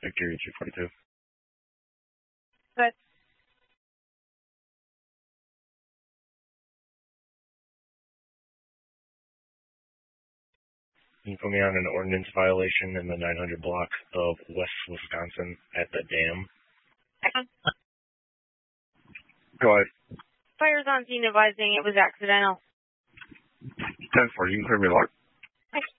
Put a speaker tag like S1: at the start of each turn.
S1: Victory 242.
S2: Good.
S1: Can you put me on an ordinance violation in the 900 block of West Wisconsin at the dam? Go ahead.
S2: Fire's on scene advising it was accidental.
S1: 10-4, you can clear me, Lord.
S2: Thanks.